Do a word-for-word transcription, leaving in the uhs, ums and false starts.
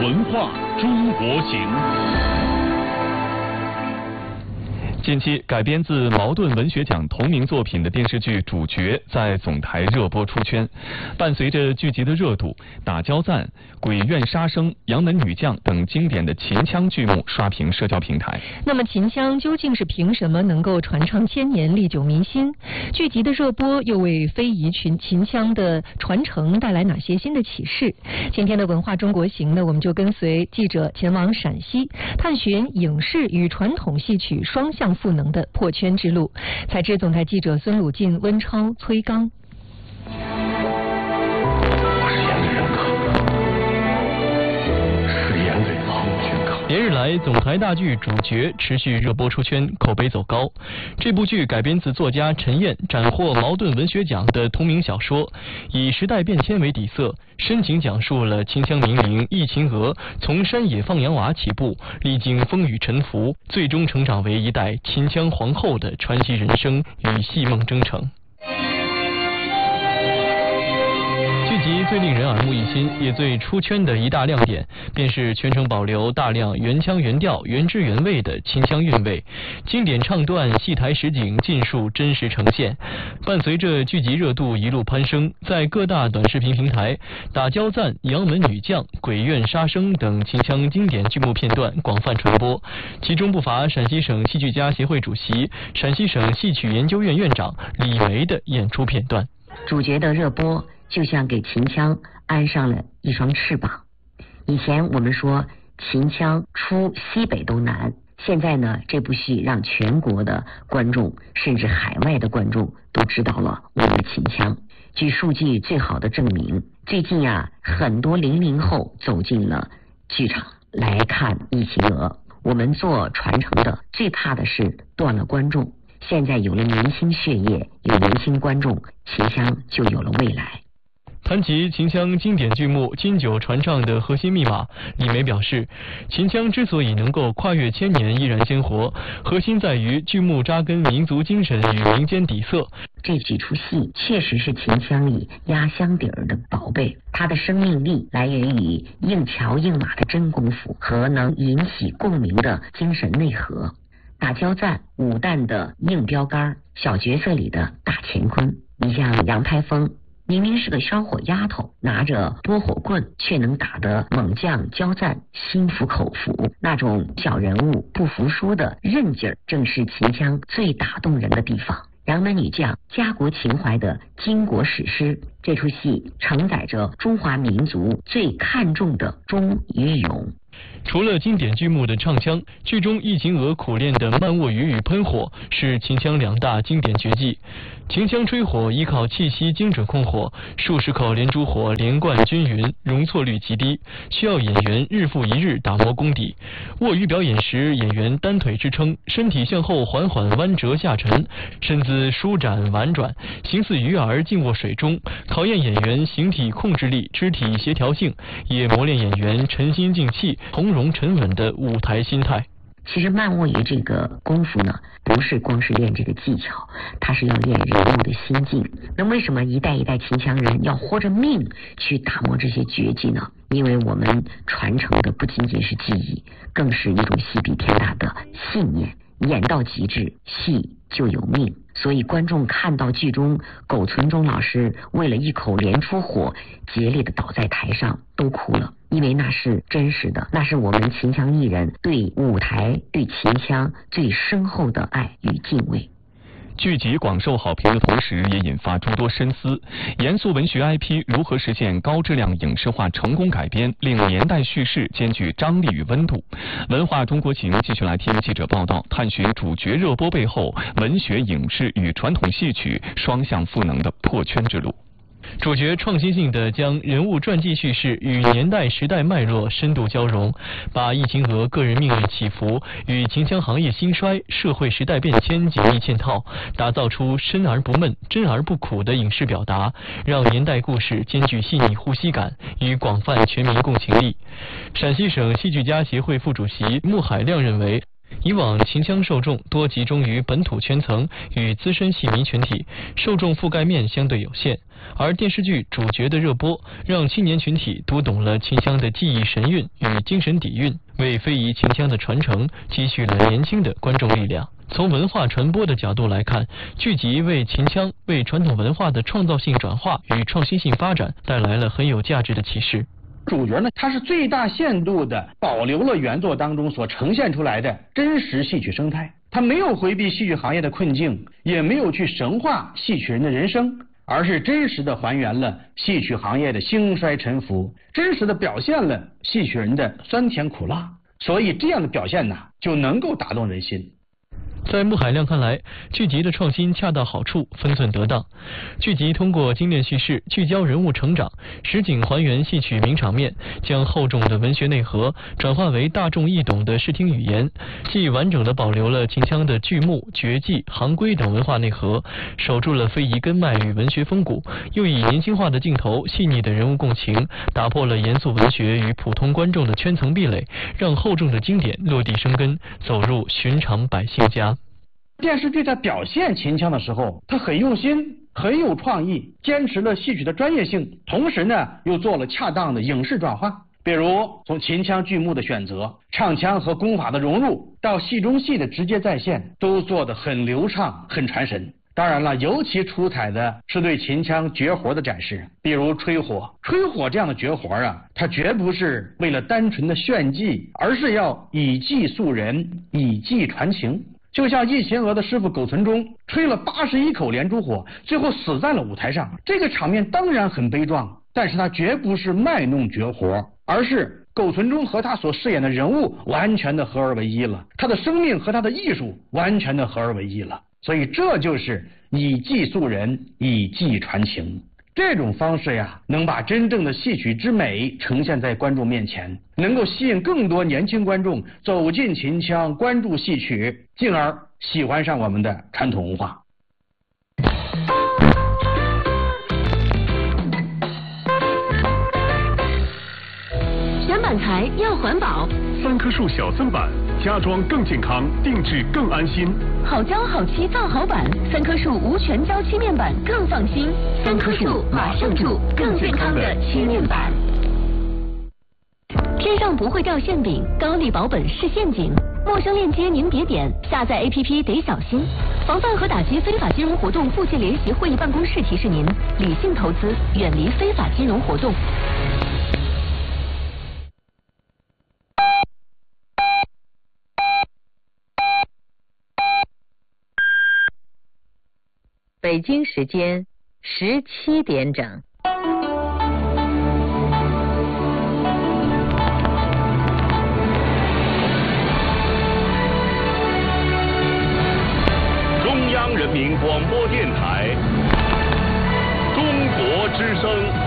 文化中国行。近期改编自茅盾文学奖同名作品的电视剧《主角》在总台热播出圈，伴随着剧集的热度，《打交赞》《鬼怨杀生》《杨门女将》等经典的秦腔剧目刷屏社交平台。 那么秦腔究竟是凭什么能够传唱千年、历久弥新？剧集的热播又为非遗群秦腔的传承带来哪些新的启示？今天的文化中国行呢，我们就跟随记者前往陕西，探寻影视与传统戏曲双向赋能的破圈之路。采制总台记者孙鲁进、温超、崔刚。 连日来，总台大剧《主角》持续热播出圈，口碑走高。这部剧改编自作家陈燕斩获茅盾文学奖的同名小说，以时代变迁为底色，深情讲述了秦腔名伶易秦娥从山野放羊娃起步，历经风雨沉浮，最终成长为一代秦腔皇后的传奇人生与戏梦征程。剧集最令人耳目一新，也最出圈的一大亮点，便是全程保留大量原腔原调、原汁原味的秦腔韵味，经典唱段、戏台实景尽数真实呈现。伴随着剧集热度一路攀升，在各大短视频平台，《打交赞》《杨门女将》《鬼怨杀生》等秦腔经典剧目片段广泛传播，其中不乏陕西省戏剧家协会主席、陕西省戏曲研究院院长李梅的演出片段。 主角的热播就像给秦腔安上了一双翅膀。以前我们说秦腔出西北都难，现在呢，这部戏让全国的观众甚至海外的观众都知道了我们的秦腔。据数据最好的证明，最近呀，很多零零后走进了剧场来看易秦娥。我们做传承的最怕的是断了观众，现在有了年轻血液，有年轻观众，秦腔就有了未来。 谈及秦腔经典剧目经久传唱的核心密码，李梅表示，秦腔之所以能够跨越千年依然鲜活，核心在于剧目扎根民族精神与民间底色。 这几出戏确实是秦腔里压箱底儿的宝贝，它的生命力来源于硬桥硬马的真功夫和能引起共鸣的精神内核。打交赞、武旦的硬标杆，小角色里的大乾坤。你像杨排风，明明是个烧火丫头，拿着拨火棍，却能打得猛将交赞心服口服。那种小人物不服输的韧劲儿，正是秦腔最打动人的地方。杨门女将，家国情怀的巾帼史诗，这出戏承载着中华民族最看重的忠与勇。 除了经典剧目的唱腔，剧中易秦娥苦练的慢卧鱼与喷火是秦腔两大经典绝技。秦腔吹火依靠气息精准控火，数十口连珠火连贯均匀，容错率极低，需要演员日复一日打磨功底。卧鱼表演时，演员单腿支撑，身体向后缓缓弯折下沉，身姿舒展婉转，形似鱼儿静卧水中，考验演员形体控制力、肢体协调性，也磨练演员沉心静气、从容沉稳的舞台心态。 其实慢卧鱼这个功夫呢，不是光是练这个技巧，它是要练人物的心境。那为什么一代一代秦腔人要豁着命去打磨这些绝技呢？因为我们传承的不仅仅是技艺，更是一种戏比天大的信念。演到极致，戏就有命。所以观众看到剧中苟存中老师为了一口连出火，竭力的倒在台上，都哭了。因为那是真实的，那是我们秦腔艺人对舞台、对秦腔最深厚的爱与敬畏。 剧集广受好评的同时，也引发诸多深思。严肃文学 I P 如何实现高质量影视化成功改编，令年代叙事兼具张力与温度？文化中国行继续来听记者报道，探寻主角热播背后文学、影视与传统戏曲双向赋能的破圈之路。主角创新性的将人物传记叙事与年代时代脉络深度交融，把易秦娥个人命运起伏与秦腔行业兴衰、社会时代变迁紧密嵌套，打造出深而不闷、真而不苦的影视表达，让年代故事兼具细腻呼吸感与广泛全民共情力。陕西省戏剧家协会副主席穆海亮认为， 以往秦腔受众多集中于本土圈层与资深戏迷群体，受众覆盖面相对有限。而电视剧主角的热播，让青年群体读懂了秦腔的技艺神韵与精神底蕴，为非遗秦腔的传承积蓄了年轻的观众力量。从文化传播的角度来看，剧集为秦腔、为传统文化的创造性转化与创新性发展带来了很有价值的启示。 主角呢，它是最大限度的保留了原作当中所呈现出来的真实戏曲生态，它没有回避戏曲行业的困境，也没有去神化戏曲人的人生，而是真实的还原了戏曲行业的兴衰沉浮，真实的表现了戏曲人的酸甜苦辣，所以这样的表现呢，就能够打动人心。 在穆海亮看来，剧集的创新恰到好处，分寸得当。剧集通过精炼叙事，聚焦人物成长，实景还原戏曲名场面，将厚重的文学内核转化为大众易懂的视听语言，既完整地保留了秦腔的剧目、绝技、行规等文化内核，守住了非遗根脉与文学风骨，又以年轻化的镜头、细腻的人物共情，打破了严肃文学与普通观众的圈层壁垒，让厚重的经典落地生根，走入寻常百姓家。 电视剧在表现秦腔的时候，它很用心，很有创意，坚持了戏曲的专业性，同时呢又做了恰当的影视转化。比如从秦腔剧目的选择、唱腔和功法的融入，到戏中戏的直接再现，都做得很流畅，很传神。当然了，尤其出彩的是对秦腔绝活的展示，比如吹火。吹火这样的绝活啊，它绝不是为了单纯的炫技，而是要以技塑人，以技传情。就像易秦娥的师傅苟存中吹了八十一口连珠火，最后死在了舞台上。这个场面当然很悲壮，但是他绝不是卖弄绝活，而是苟存中和他所饰演的人物完全的合而为一了，他的生命和他的艺术完全的合而为一了。所以这就是以技塑人，以技传情。这种方式呀，能把真正的戏曲之美呈现在观众面前，能够吸引更多年轻观众走进秦腔，关注戏曲，进而喜欢上我们的传统文化。 选板材要环保， 三棵树小增板，家装更健康，定制更安心。 好胶好漆造好板，三棵树无全胶漆面板更放心。三棵树马上住，更健康的漆面板。天上不会掉馅饼，高丽保本是陷阱。陌生链接您别点，下载 A P P 得小心。防范和打击非法金融活动妇协联席会议办公室提示您：理性投资，远离非法金融活动。 北京时间十七点整。 中央人民广播电台，中国之声。